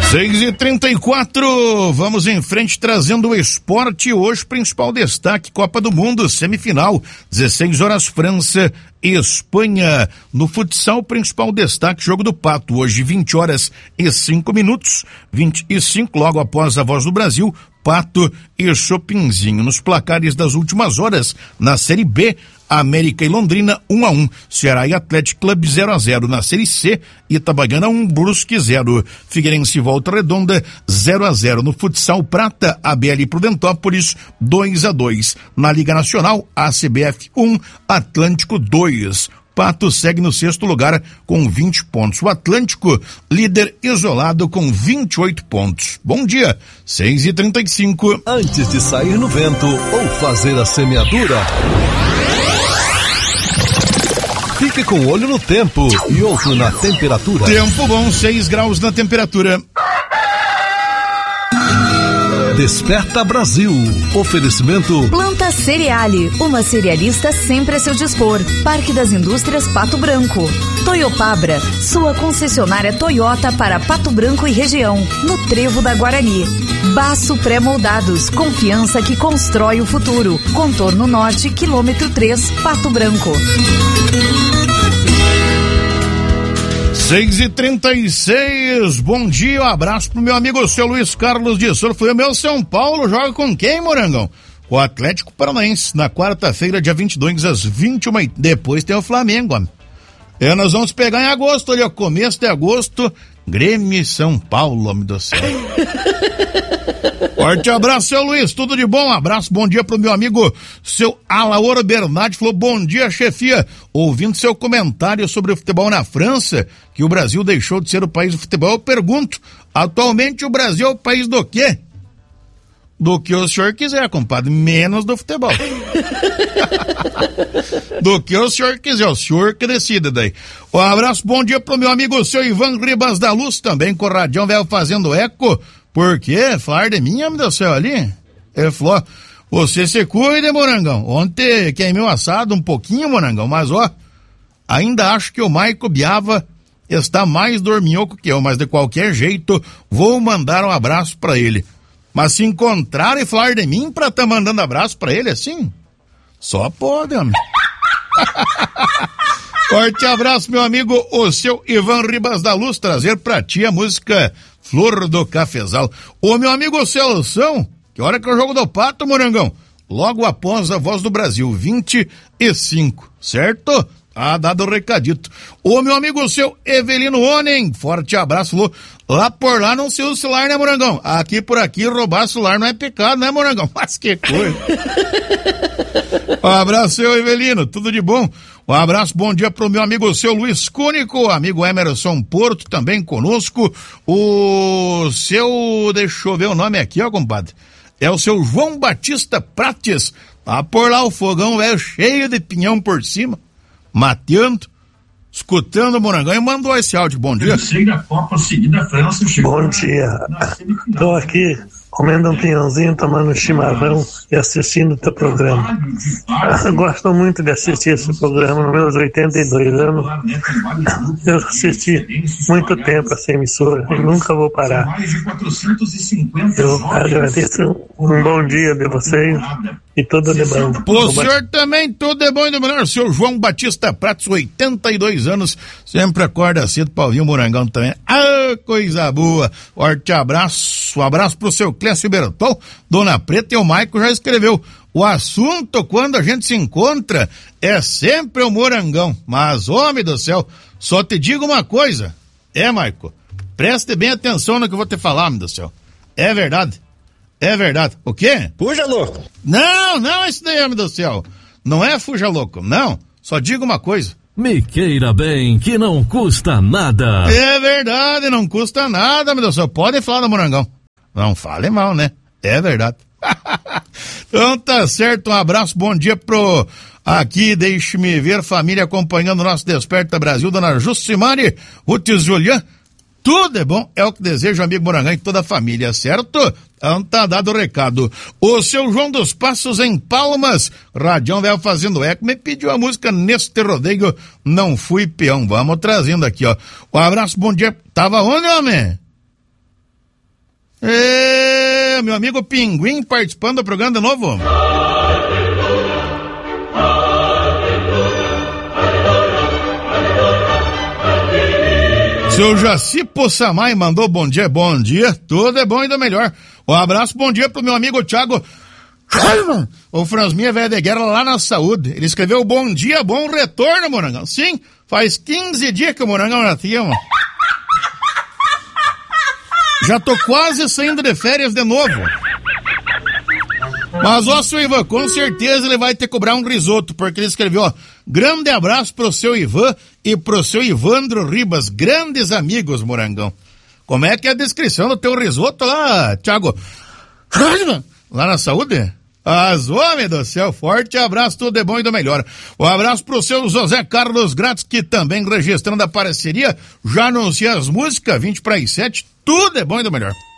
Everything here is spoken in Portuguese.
6h34, vamos em frente trazendo o esporte. Hoje, principal destaque, Copa do Mundo, semifinal, 16 horas, França e Espanha. No futsal, principal destaque, jogo do Pato, hoje 20 horas e 5 minutos, 25, logo após a Voz do Brasil, Pato e Chopinzinho. Nos placares das últimas horas, na Série B, América e Londrina 1-1, Ceará e Atlético Clube 0-0. Na Série C, Itabaiana 1, Brusque 0, Figueirense e Volta Redonda 0-0. No futsal prata, ABL e Prudentópolis 2-2. Na Liga Nacional, ACBF 1, Atlântico 2. Pato segue no sexto lugar com 20 pontos. O Atlântico, líder isolado com 28 pontos. Bom dia, 6h35. Antes de sair no vento ou fazer a semeadura, fique com o olho no tempo e outro na temperatura. Tempo bom, 6 graus na temperatura. Desperta Brasil. Oferecimento Planta Cereale, uma cerealista sempre a seu dispor. Parque das Indústrias Pato Branco. Toyopabra, sua concessionária Toyota para Pato Branco e região, no Trevo da Guarani. Baço Pré-Moldados, confiança que constrói o futuro. Contorno Norte, quilômetro 3, Pato Branco. 6h36, bom dia, um abraço pro meu amigo, o seu Luiz Carlos de Souza. Foi o meu São Paulo, joga com quem, Morangão? O Atlético Paranaense, na quarta-feira, dia 22, às 21h. Depois tem o Flamengo, homem. E nós vamos pegar em agosto, ali, ó, começo de agosto, Grêmio e São Paulo, homem do céu. Forte abraço, seu Luiz, tudo de bom? Um abraço, bom dia pro meu amigo, seu Alaor Bernardi, falou, bom dia, chefia, ouvindo seu comentário sobre o futebol na França, que o Brasil deixou de ser o país do futebol, eu pergunto, atualmente o Brasil é o país do quê? Do que o senhor quiser, compadre, menos do futebol. Do que o senhor quiser, o senhor que decida daí. Um abraço, bom dia pro meu amigo, seu Ivan Ribas da Luz, também com o Radião Velho fazendo eco. Por quê? Falar de mim, meu céu, ali? Ele falou, você se cuida, Morangão. Ontem queimei o assado um pouquinho, Morangão, mas ó, ainda acho que o Maico Biava está mais dorminhoco que eu, mas de qualquer jeito, vou mandar um abraço pra ele. Mas se encontrar e falar de mim pra tá mandando abraço pra ele assim, só pode, homem. Forte abraço, meu amigo, o seu Ivan Ribas da Luz, trazer pra ti a música Flor do Cafezal. Ô, meu amigo Celção, que hora que é o jogo do Pato, Morangão? Logo após a Voz do Brasil, 25, certo? Ah, dado o recadito. Ô, meu amigo seu Evelino Onen, forte abraço, falou, lá por lá não se usa celular, né, Morangão? Aqui por aqui roubar celular não é pecado, né, Morangão? Mas que coisa. Um abraço, seu Evelino, tudo de bom? Um abraço, bom dia pro meu amigo seu Luiz Cúnico, amigo Emerson Porto, também conosco. O seu, deixa eu ver o nome aqui, ó, compadre. É o seu João Batista Prates. Tá por lá o fogão velho cheio de pinhão por cima, mateando, escutando o Morangão e mandou esse áudio. Bom dia. Bom dia. Tô aqui comendo um pinhãozinho, tomando chimarrão e assistindo o teu programa. Gosto muito de assistir esse programa nos meus 82 anos. Eu assisti muito tempo essa emissora e nunca vou parar. Eu agradeço, um bom dia de vocês e tudo de bom. O senhor também, tudo de bom e de melhor. O senhor João Batista Pratos, 82 anos, sempre acorda cedo pra ouvir o Morangão também. Ah, coisa boa. Forte abraço. Um abraço pro seu Clécio Bertol, Dona Preta, e o Maico já escreveu. O assunto, quando a gente se encontra, é sempre o Morangão. Mas, homem do céu, só te digo uma coisa. Maico, preste bem atenção no que eu vou te falar, homem do céu. É verdade. É verdade. O quê? Fuja louco. Não, isso daí, homem do céu. Não é fuja louco, não. Só digo uma coisa. Me queira bem, que não custa nada. É verdade, não custa nada, meu Deus do céu. Pode falar do Morangão. Não fale mal, né? É verdade. Então tá certo, um abraço, bom dia pro aqui, deixe-me ver, família acompanhando o nosso Desperta Brasil, dona Jucimari, Ruth Julian, tudo é bom, é o que desejo, amigo Morangão e toda a família, certo? Então tá dado o recado. O seu João dos Passos em Palmas, Radião Velho fazendo eco, me pediu a música Neste Rodeio, Não Fui Peão. Vamos trazendo aqui, ó. Um abraço, bom dia. Tava onde, homem? Meu amigo Pinguim participando do programa de novo. Seu Jaci Possamay mandou bom dia, tudo é bom e do melhor. Um abraço, bom dia pro meu amigo Thiago, o Fransminha Velha de Guerra lá na Saúde. Ele escreveu bom dia, bom retorno, Morangão. Sim, faz 15 dias que o Morangão já tinha, mano. Já tô quase saindo de férias de novo. Mas, ó, seu Ivan, com certeza ele vai ter que cobrar um risoto, porque ele escreveu, ó, grande abraço pro seu Ivan e pro seu Ivandro Ribas, grandes amigos, Morangão. Como é que é a descrição do teu risoto lá, Thiago? Lá na Saúde? Mas, homem do céu, forte abraço, tudo é bom e do melhor. Um abraço pro seu José Carlos Gratz, que também registrando a parceria, já anuncia as músicas, 20 para as 7, tudo é bom e do melhor.